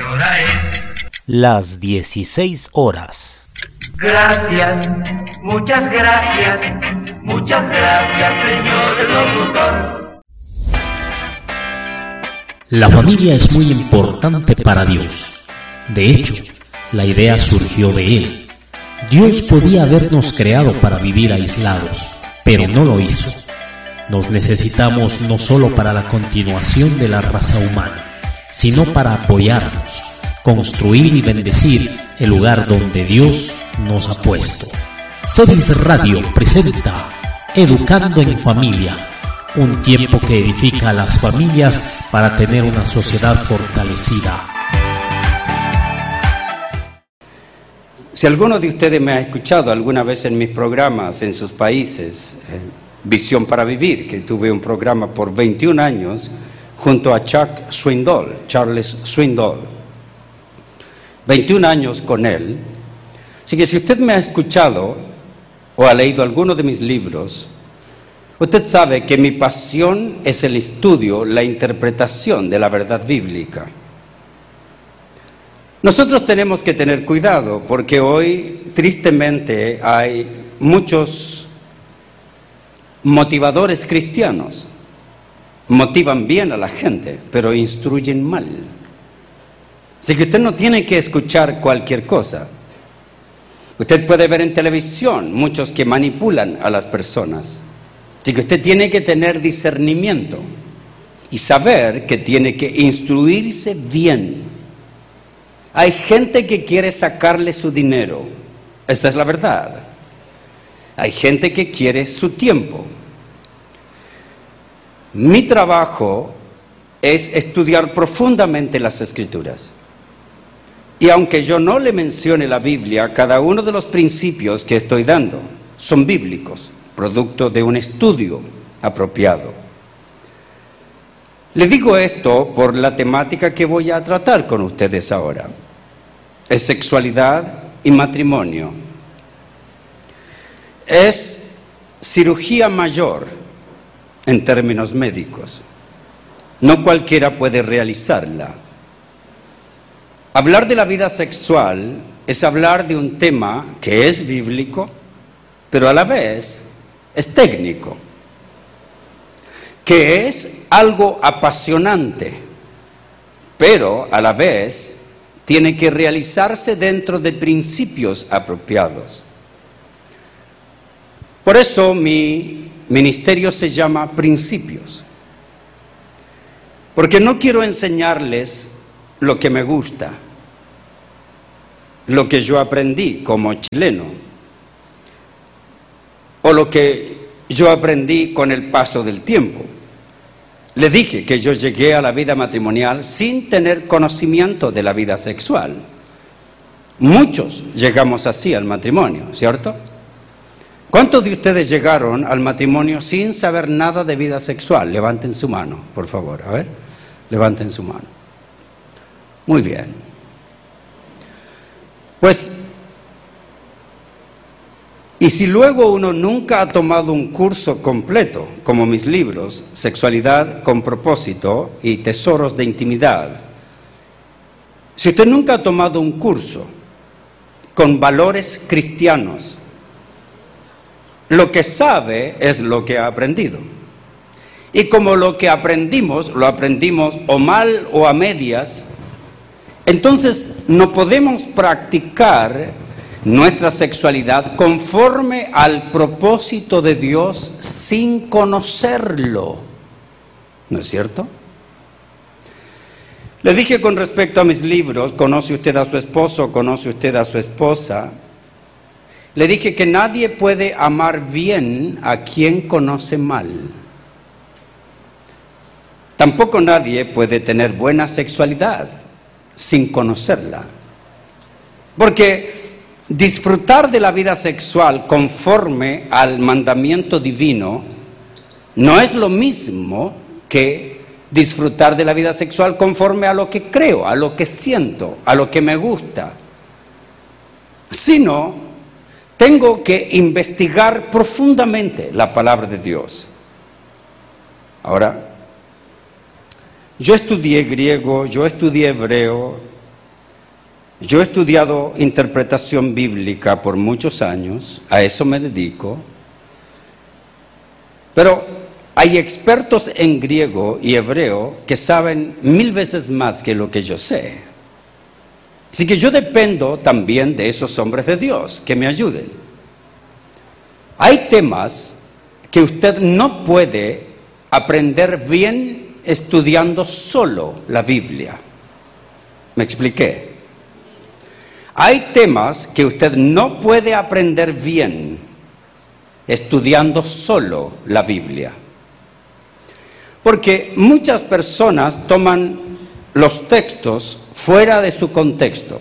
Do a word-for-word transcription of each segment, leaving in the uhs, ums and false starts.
hora es? Las dieciséis horas. Gracias, muchas gracias, muchas gracias, señor locutor. La familia es muy importante para Dios. De hecho, la idea surgió de Él. Dios podía habernos creado para vivir aislados, pero no lo hizo. Nos necesitamos no solo para la continuación de la raza humana, sino para apoyarnos, construir y bendecir el lugar donde Dios nos ha puesto. Celis Radio presenta Educando en Familia, un tiempo que edifica a las familias para tener una sociedad fortalecida. Si alguno de ustedes me ha escuchado alguna vez en mis programas en sus países, eh, Visión para Vivir, que tuve un programa por veintiún años junto a Chuck Swindoll, Charles Swindoll, veintiún años con él. Así que si usted me ha escuchado o ha leído alguno de mis libros, usted sabe que mi pasión es el estudio, la interpretación de la verdad bíblica. Nosotros tenemos que tener cuidado porque hoy, tristemente, hay muchos motivadores cristianos. Motivan bien a la gente, pero instruyen mal. Así que usted no tiene que escuchar cualquier cosa. Usted puede ver en televisión muchos que manipulan a las personas. Así que usted tiene que tener discernimiento y saber que tiene que instruirse bien. Hay gente que quiere sacarle su dinero, esa es la verdad. Hay gente que quiere su tiempo. Mi trabajo es estudiar profundamente las Escrituras. Y aunque yo no le mencione la Biblia, cada uno de los principios que estoy dando son bíblicos, producto de un estudio apropiado. Le digo esto por la temática que voy a tratar con ustedes ahora. Es sexualidad y matrimonio. Es cirugía mayor en términos médicos. No cualquiera puede realizarla. Hablar de la vida sexual es hablar de un tema que es bíblico, pero a la vez es técnico, que es algo apasionante, pero a la vez tiene que realizarse dentro de principios apropiados. Por eso mi ministerio se llama Principios, porque no quiero enseñarles lo que me gusta, lo que yo aprendí como chileno, o lo que yo aprendí con el paso del tiempo. Le dije que yo llegué a la vida matrimonial sin tener conocimiento de la vida sexual. Muchos llegamos así al matrimonio, ¿cierto? ¿Cuántos de ustedes llegaron al matrimonio sin saber nada de vida sexual? Levanten su mano, por favor, a ver, levanten su mano. Muy bien. Pues, y si luego uno nunca ha tomado un curso completo, como mis libros, Sexualidad con Propósito y Tesoros de Intimidad, si usted nunca ha tomado un curso con valores cristianos, lo que sabe es lo que ha aprendido. Y como lo que aprendimos, lo aprendimos o mal o a medias, entonces no podemos practicar nuestra sexualidad conforme al propósito de Dios sin conocerlo. ¿No es cierto? Le dije con respecto a mis libros, ¿conoce usted a su esposo? ¿Conoce usted a su esposa? Le dije que nadie puede amar bien a quien conoce mal. Tampoco nadie puede tener buena sexualidad sin conocerla. Porque disfrutar de la vida sexual conforme al mandamiento divino no es lo mismo que disfrutar de la vida sexual conforme a lo que creo, a lo que siento, a lo que me gusta. Sino, tengo que investigar profundamente la palabra de Dios. Ahora, yo estudié griego, yo estudié hebreo, Yo he estudiado interpretación bíblica por muchos años, a eso me dedico, pero hay expertos en griego y hebreo que saben mil veces más que lo que yo sé. Así que yo dependo también de esos hombres de Dios que me ayuden. Hay temas que usted no puede aprender bien estudiando solo la Biblia. ¿Me expliqué? Hay temas que usted no puede aprender bien estudiando solo la Biblia. Porque muchas personas toman los textos fuera de su contexto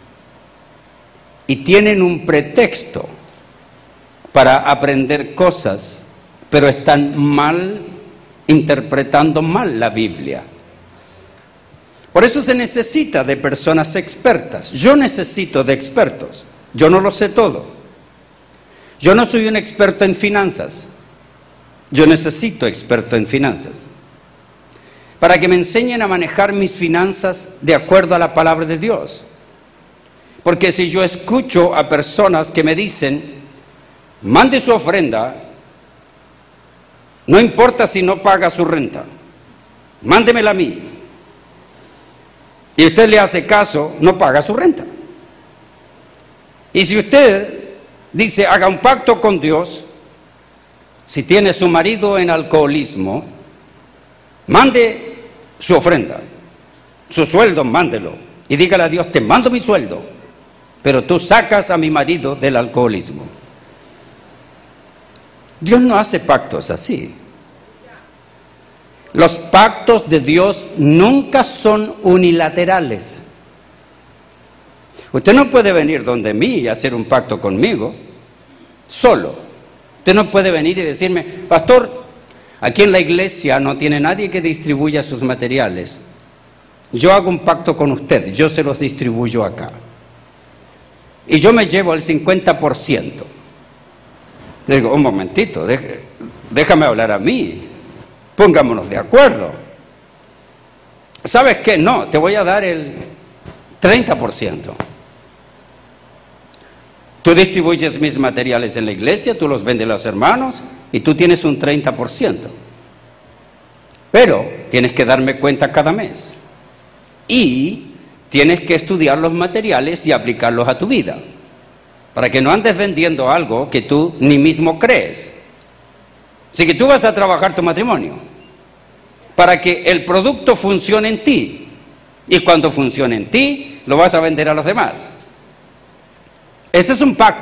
y tienen un pretexto para aprender cosas, pero están mal, interpretando mal la Biblia. Por eso se necesita de personas expertas. Yo necesito de expertos. Yo no lo sé todo. Yo no soy un experto en finanzas. Yo necesito experto en finanzas para que me enseñen a manejar mis finanzas de acuerdo a la palabra de Dios. Porque si yo escucho a personas que me dicen, mande su ofrenda, no importa si no paga su renta, mándemela a mí, y usted le hace caso, no paga su renta. Y si usted dice, haga un pacto con Dios, si tiene su marido en alcoholismo, mande su ofrenda, su sueldo, mándelo, y dígale a Dios, te mando mi sueldo, pero tú sacas a mi marido del alcoholismo. Dios no hace pactos así. Los pactos de Dios nunca son unilaterales. Usted no puede venir donde mí y hacer un pacto conmigo solo. Usted no puede venir y decirme, pastor, aquí en la iglesia no tiene nadie que distribuya sus materiales. Yo hago un pacto con usted, yo se los distribuyo acá. Y yo me llevo el cincuenta por ciento. Le digo, un momentito, deje, déjame hablar a mí. Pongámonos de acuerdo. ¿Sabes qué? No, te voy a dar el treinta por ciento. Tú distribuyes mis materiales en la iglesia, tú los vendes a los hermanos y tú tienes un treinta por ciento. Pero tienes que darme cuenta cada mes. Y tienes que estudiar los materiales y aplicarlos a tu vida. Para que no andes vendiendo algo que tú ni mismo crees. Así que tú vas a trabajar tu matrimonio para que el producto funcione en ti. Y cuando funcione en ti, lo vas a vender a los demás. Ese es un pacto.